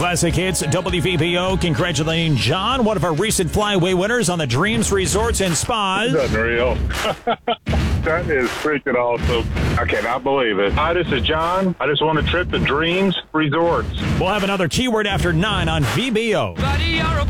Classic Hits, WVBO, congratulating John, one of our recent flyaway winners on the Dreams Resorts and Spas. That's unreal. That is freaking awesome. I cannot believe it. Hi, this is John. I just won a trip to Dreams Resorts. We'll have another keyword after 9 on VBO.